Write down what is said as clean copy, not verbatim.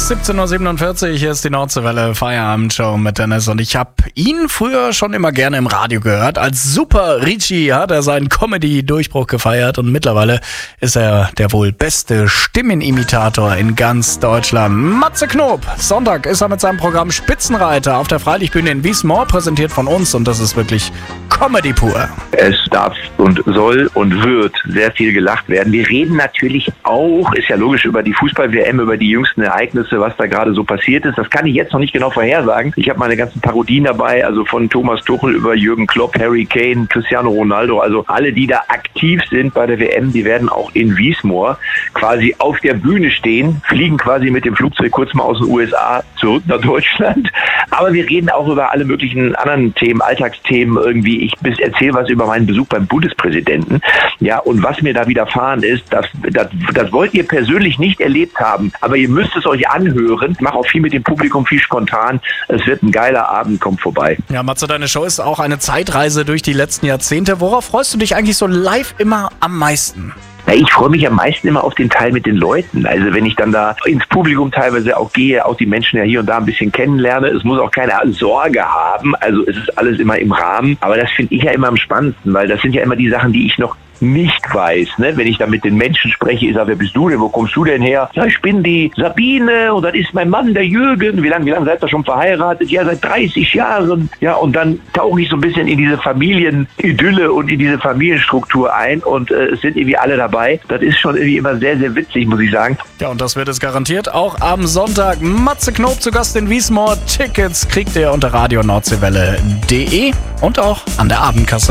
ist 17.47 Uhr, hier ist die Nordseewelle Feierabendshow mit Dennis und ich habe ihn früher schon immer gerne im Radio gehört. Als Super Ricci hat er seinen Comedy-Durchbruch gefeiert und mittlerweile ist er der wohl beste Stimmenimitator in ganz Deutschland. Matze Knob, Sonntag ist er mit seinem Programm Spitzenreiter auf der Freilichtbühne in Wiesmoor, präsentiert von uns und das ist wirklich Comedy pur. Es darf und soll und wird sehr viel gelacht werden. Wir reden natürlich auch, ist ja logisch, über die Fußball-WM, über die jüngsten Ereignisse, was da gerade so passiert ist. Das kann ich jetzt noch nicht genau vorhersagen. Ich habe meine ganzen Parodien dabei, also von Thomas Tuchel über Jürgen Klopp, Harry Kane, Cristiano Ronaldo, also alle, die da aktiv sind bei der WM, die werden auch in Wiesmoor quasi auf der Bühne stehen, fliegen quasi mit dem Flugzeug kurz mal aus den USA zurück nach Deutschland. Aber wir reden auch über alle möglichen anderen Themen, Alltagsthemen irgendwie. Ich erzähle was über meinen Besuch beim Bundespräsidenten. Ja, und was mir da widerfahren ist, das wollt ihr persönlich nicht erlebt haben, aber ihr müsst es euch anhören. Ich mache auch viel mit dem Publikum, viel spontan. Es wird ein geiler Abend, kommt vorbei. Ja, Matze, deine Show ist auch eine Zeitreise durch die letzten Jahrzehnte. Worauf freust du dich eigentlich so live immer am meisten? Ich freue mich am meisten immer auf den Teil mit den Leuten. Also wenn ich dann da ins Publikum teilweise auch gehe, auch die Menschen ja hier und da ein bisschen kennenlerne. Es muss auch keine Sorge haben. Also es ist alles immer im Rahmen. Aber das finde ich ja immer am spannendsten, weil das sind ja immer die Sachen, die ich noch nicht weiß, ne? Wenn ich da mit den Menschen spreche, ich sage, wer bist du denn, wo kommst du denn her? Ja, ich bin die Sabine und das ist mein Mann, der Jürgen. Wie lange seid ihr schon verheiratet? Ja, seit 30 Jahren. Ja, und dann tauche ich so ein bisschen in diese Familienidylle und in diese Familienstruktur ein und es sind irgendwie alle dabei. Das ist schon irgendwie immer sehr, sehr witzig, muss ich sagen. Ja, und das wird es garantiert auch am Sonntag. Matze Knob zu Gast in Wiesmoor. Tickets kriegt ihr unter radionordsewelle.de und auch an der Abendkasse.